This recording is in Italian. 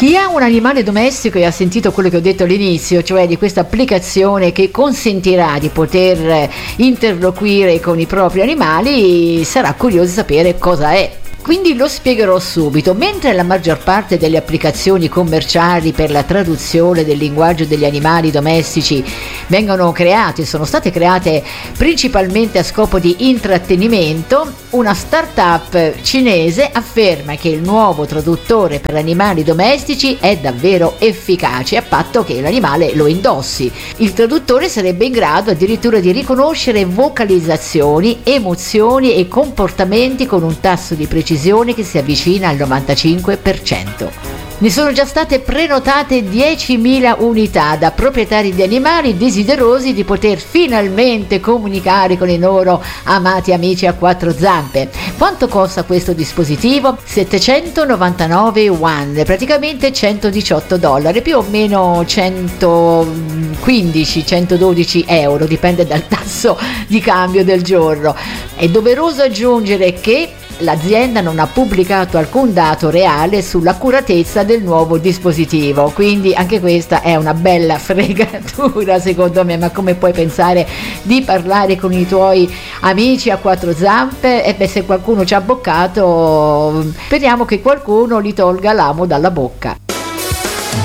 Chi ha un animale domestico e ha sentito quello che ho detto all'inizio, cioè di questa applicazione che consentirà di poter interloquire con i propri animali, sarà curioso di sapere cosa è. Quindi lo spiegherò subito. Mentre la maggior parte delle applicazioni commerciali per la traduzione del linguaggio degli animali domestici sono state create principalmente a scopo di intrattenimento, una startup cinese afferma che il nuovo traduttore per animali domestici è davvero efficace a patto che l'animale lo indossi. Il traduttore sarebbe in grado addirittura di riconoscere vocalizzazioni, emozioni e comportamenti con un tasso di precisione che si avvicina al 95%. Ne sono già state prenotate 10.000 unità da proprietari di animali desiderosi di poter finalmente comunicare con i loro amati amici a quattro zampe. Quanto costa questo dispositivo? 799 yuan, praticamente $118, più o meno 115-112 euro, dipende dal tasso di cambio del giorno. È doveroso aggiungere che l'azienda non ha pubblicato alcun dato reale sull'accuratezza del nuovo dispositivo, quindi anche questa è una bella fregatura secondo me. Ma come puoi pensare di parlare con i tuoi amici a quattro zampe? E se qualcuno ci ha boccato, speriamo che qualcuno gli tolga l'amo dalla bocca.